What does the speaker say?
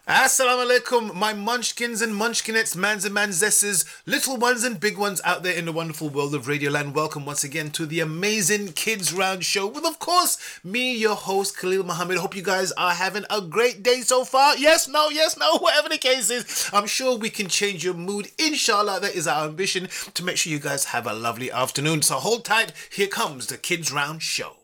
Assalamu alaikum, my munchkins and munchkinettes, mans and manzesses, little ones and big ones out there in the wonderful world of Radioland. Welcome once again to the amazing Kids Round Show with, of course, me, your host, Khalil Muhammad. Hope you guys are having a great day so far. Yes, no, whatever the case is. I'm sure we can change your mood. Inshallah, that is our ambition to make sure you guys have a lovely afternoon. So hold tight. Here comes the Kids Round Show.